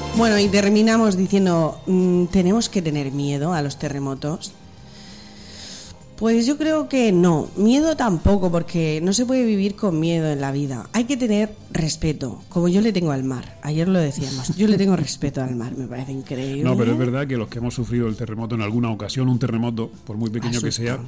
Bueno, y terminamos diciendo, ¿tenemos que tener miedo a los terremotos? Pues yo creo que no, miedo tampoco, porque no se puede vivir con miedo en la vida. Hay que tener respeto, como yo le tengo al mar. Ayer lo decíamos, yo le tengo respeto al mar, me parece increíble. No, pero es verdad que los que hemos sufrido el terremoto en alguna ocasión, un terremoto, por muy pequeño que sea,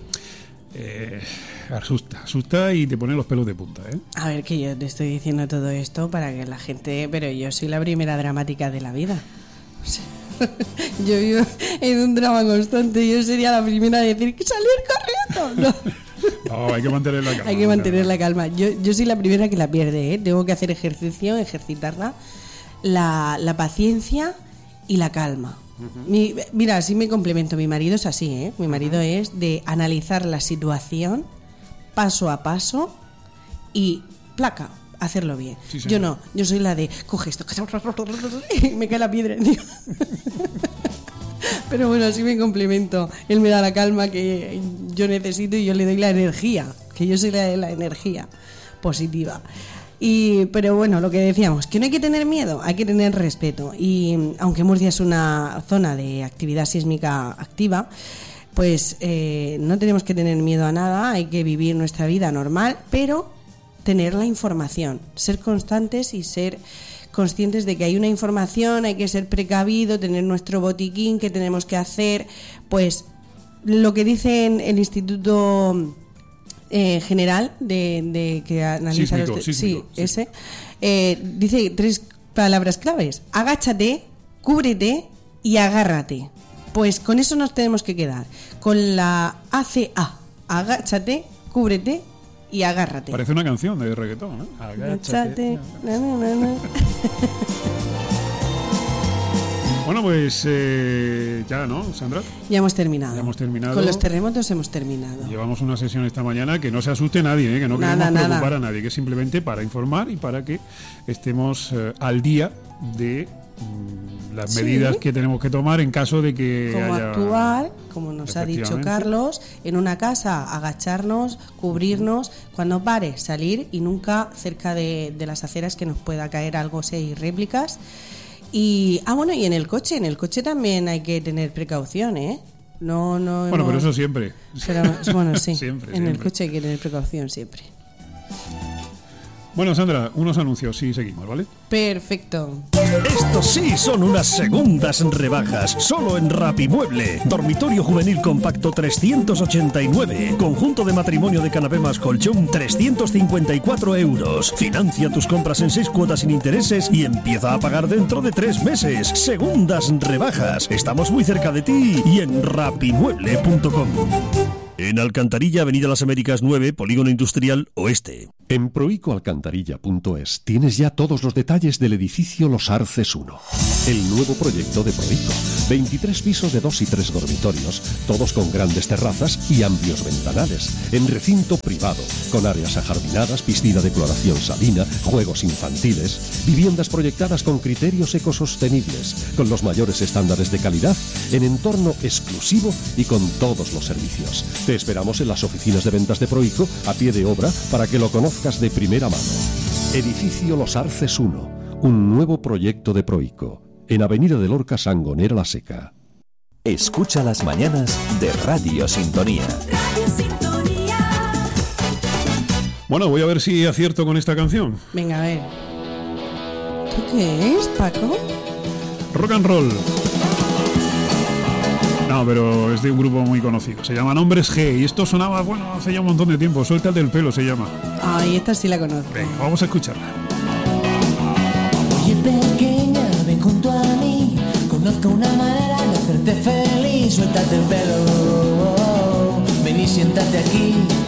asusta y te pone los pelos de punta, ¿eh? A ver, que yo te estoy diciendo todo esto para que la gente... Pero yo soy la primera dramática de la vida. O sea, yo vivo en un drama constante. Yo sería la primera a decir que salir corriendo. No, hay que mantener la calma. Hay que mantener la calma. Yo soy la primera que la pierde, ¿eh? Tengo que hacer ejercicio, ejercitarla, la paciencia y la calma. Mira, así me complemento. Mi marido es así, ¿eh? Mi marido es de analizar la situación paso a paso y placa, hacerlo bien. Sí, yo no, yo soy la de coge esto y me cae la piedra encima. Pero bueno, así me complemento. Él me da la calma que yo necesito y yo le doy la energía, que yo soy la de la energía positiva. Pero bueno, lo que decíamos, que no hay que tener miedo, hay que tener respeto. Y aunque Murcia es una zona de actividad sísmica activa, pues no tenemos que tener miedo a nada, hay que vivir nuestra vida normal, pero tener la información, ser constantes y ser conscientes de que hay una información, hay que ser precavido, tener nuestro botiquín, que tenemos que hacer, pues lo que dice el Instituto General de que analiza sísmico. Ese dice 3 palabras claves: agáchate, cúbrete y agárrate. Pues con eso nos tenemos que quedar, con la ACA: agáchate, cúbrete y agárrate. Parece una canción de reggaetón, ¿no? Agáchate. Bueno, pues ya, ¿no, Sandra? Ya hemos terminado. Con los terremotos hemos terminado. Llevamos una sesión esta mañana, que no se asuste nadie, que no queremos preocupar a nadie, que es simplemente para informar y para que estemos al día de las medidas que tenemos que tomar en caso de que como haya... actuar, como nos ha dicho Carlos, en una casa, agacharnos, cubrirnos, cuando pare, salir y nunca cerca de las aceras que nos pueda caer algo, si hay réplicas. Y bueno, y en el coche también hay que tener precaución, ¿eh? Bueno, pero eso siempre. Pero, bueno, sí. siempre. El coche hay que tener precaución siempre. Bueno, Sandra, unos anuncios y seguimos, ¿vale? Perfecto. Estos sí son unas segundas rebajas, solo en Rapimueble. Dormitorio juvenil compacto 389. Conjunto de matrimonio de canapé más colchón 354 euros. Financia tus compras en 6 cuotas sin intereses y empieza a pagar dentro de 3 meses. Segundas rebajas. Estamos muy cerca de ti y en rapimueble.com. En Alcantarilla, Avenida Las Américas 9, Polígono Industrial Oeste. En proicoalcantarilla.es tienes ya todos los detalles del edificio Los Arces 1. El nuevo proyecto de Proico. 23 pisos de 2 y 3 dormitorios, todos con grandes terrazas y amplios ventanales, en recinto privado, con áreas ajardinadas, piscina de cloración salina, juegos infantiles, viviendas proyectadas con criterios ecosostenibles, con los mayores estándares de calidad, en entorno exclusivo y con todos los servicios. Te esperamos en las oficinas de ventas de Proico, a pie de obra, para que lo conozcas de primera mano. Edificio Los Arces 1, un nuevo proyecto de Proico, en Avenida de Lorca, Sangonera la Seca. Escucha las mañanas de Radio Sintonía. Radio Sintonía. Bueno, voy a ver si acierto con esta canción. Venga, a ver. ¿Tú qué es, Paco? Rock and roll. No, pero es de un grupo muy conocido. Se llaman Hombres G. Y esto sonaba, bueno, hace ya un montón de tiempo. Suéltate el pelo se llama. Ay, esta sí la conozco. Venga, vamos a escucharla. Oye, pequeña, ven junto a mí. Conozco una manera de hacerte feliz. Suéltate el pelo. Ven y siéntate aquí.